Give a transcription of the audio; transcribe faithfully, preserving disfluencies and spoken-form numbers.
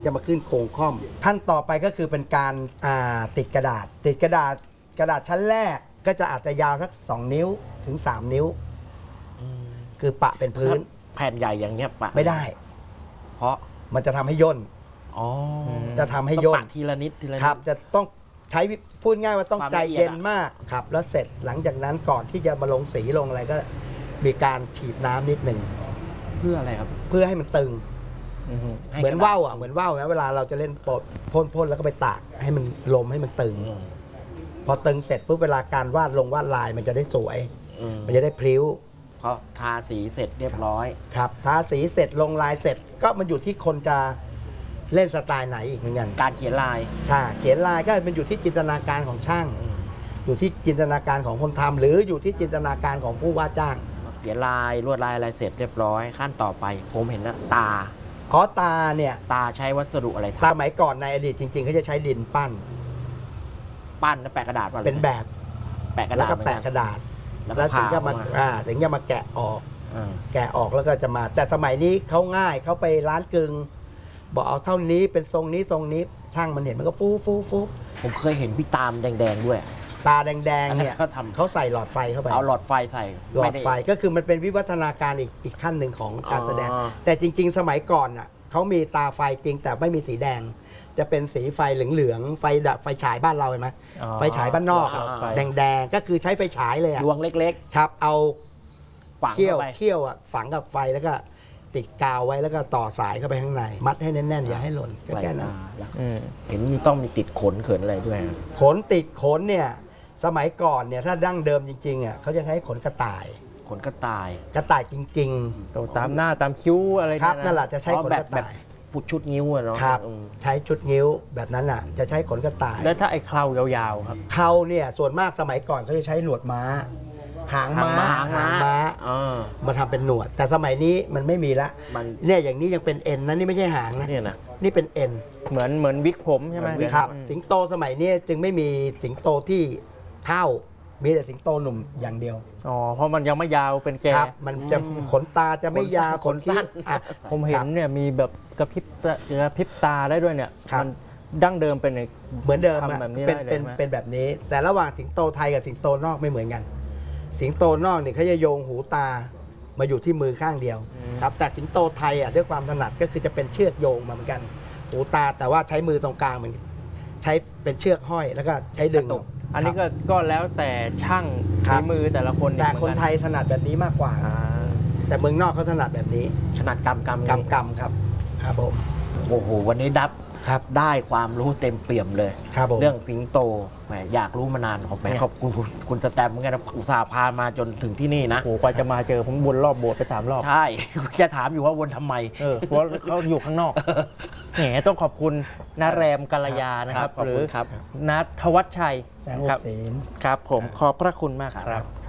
จะมาขึ้นโครงค่อมขั้นต่อไปก็คือเป็นการติดกระดาษติดกระดาษกระดาษชั้นแรกก็จะอาจจะยาวสักสองนิ้วถึงสามนิ้วคือปะเป็นพื้นแผ่นใหญ่อย่างเงี้ยปะไม่ได้เพราะมันจะทำให้ย่นอ๋อจะทำให้ย่นทีละนิดทีละนิดครับจะต้องใช้พูดง่ายว่าต้องใจเย็นมากครับแล้วเสร็จหลังจากนั้นก่อนที่จะมาลงสีลงอะไรก็มีการฉีดน้ำนิดหนึ่งเพื่ออะไรครับเพื่อให้มันตึงเหมือนว่าวอ่ะเหมือนว่าวนะเวลาเราจะเล่นพ่นพ่นแล้วก็ไปตากให้มันลมให้มันตึงพอตึงเสร็จปุ๊บเวลาการวาดลงวาดลายมันจะได้สวยมันจะได้พลิ้วเพราะทาสีเสร็จเรียบร้อยครับทาสีเสร็จลงลายเสร็จก็มันอยู่ที่คนจะเล่นสไตล์ไหนอีกเหมือนกันการเขียนลายใช่เขียนลายก็มันอยู่ที่จินตนาการของช่างอยู่ที่จินตนาการของคนทำหรืออยู่ที่จินตนาการของผู้ว่าจ้างเขียนลายลวดลายอะไรเสร็จเรียบร้อยขั้นต่อไปผมเห็นนะตาอ๋อตาเนี่ยตาใช้วัสดุอะไรตาสมัยก่อนในอดีตจริงๆเขาจะใช้ดินปั้นปั้นแล้วแปะกระดาษเป็นแบบแปะกระดาษแล้วก็แปะกระดาษแล้วถึงจะมาอ่าถึงจะมาแกะออกแกะออกแล้วก็จะมาแต่สมัยนี้เขาง่ายเขาไปร้านกึ่งบอกเอาเท่านี้เป็นทรงนี้ทรงนี้ช่างมันเห็นมันก็ฟูฟูฟูผมเคยเห็นพี่ตามแดงๆด้วยตาแดงๆเนี่ยเขาทำเขาใส่หลอดไฟเข้าไปเอาหลอดไฟใส่หลอดไฟก็คือมันเป็นวิวัฒนาการอีกอีกขั้นหนึ่งของการแสดงแต่จริงๆสมัยก่อนอ่ะเขามีตาไฟจริงแต่ไม่มีสีแดงจะเป็นสีไฟเหลืองๆไฟดับไฟฉายบ้านเราเห็นไหมไฟฉายบ้านนอกแดงๆก็คือใช้ไฟฉายเลยดวงเล็กๆครับเอาเขี้ยวเขี้ยวอ่ะฝังกับไฟแล้วก็ติดกาวไว้แล้วก็ต่อสายเข้าไปข้างในมัดให้แน่นๆอย่าให้หล่นแค่นั้นเห็นมีต้องมีติดขนเขินอะไรด้วยขนติดขนเนี่ยสมัยก่อนเนี่ยถ้าดั้งเดิมจริงๆอ่ะเขาจะใช้ขนกระต่ายขนกระต่ายกระต่ายจริงๆตามหน้าตามคิ้วอะไรครับนั่นแหละจะใช้ขนกระต่ายพุดชุดนิ้วเนาะครับใช้ชุดนิ้วแบบนั้นอ่ะจะใช้ขนกระต่ายแล้วถ้าไอ้เครายาวๆครับเคราเนี่ยส่วนมากสมัยก่อนเขาจะใช้หนวดม้าหางม้าหางม้ามาทำเป็นหนวดแต่สมัยนี้มันไม่มีละเนี่ยอย่างนี้ยังเป็นเอ็นนะนี่ไม่ใช่หางนะเนี่ยนะนี่เป็นเอ็นเหมือนเหมือนวิกผมใช่ไหมครับสิงโตสมัยนี้จึงไม่มีสิงโตที่เท่ามีแต่สิงโตหนุ่มอย่างเดียวอ๋อเพราะมันยังไม่ยาวเป็นแก่มันจะขนตาจะไม่ยาวขนสั้นผมเห็นเนี่ยมีแบบกระพริบกระพริบตาได้ด้วยเนี่ยมันดั้งเดิมเป็นเหมือนเดิมเป็นเป็นเป็นแบบนี้แต่ระหว่างสิงโตไทยกับสิงโตนอกไม่เหมือนกันสิงโตนอกเนี่ยเขาจะโยงหูตามาอยู่ที่มือข้างเดียวครับแต่สิงโตไทยอ่ะด้วยความถนัดก็คือจะเป็นเชือกโยงมาเหมือนกันหูตาแต่ว่าใช้มือตรงกลางเหมือนใช้เป็นเชือกห้อยแล้วก็ใช้ดึงอันนี้ก็ก็แล้วแต่ช่างฝีมือแต่ละคนแต่คนไทยถนัดแบบนี้มากกว่าแต่เมืองนอกเขาถนัดแบบนี้ถนัดกำกำกำกำครับครับผมโอ้โหวันนี้ดับครับได้ความรู้เต็มเปี่ยมเลยเรื่องสิงโตแหมอยากรู้มานานขอบขอบคุณคุณสแตมป์เหมือนกันนะอุตส่าห์พามาจนถึงที่นี่นะโอ้กว่าจะมาเจอผมวนรอบโบสถ์ไปสามรอบใช่จะถามอยู่ว่าวนทำไมเออเพราะเขาอยู่ข้างนอกแหมต้องขอบคุณนาแรมกัลยานะครับหรือนัทวัชชัยแสงอุบศีลครับผมขอบพระคุณมากครับ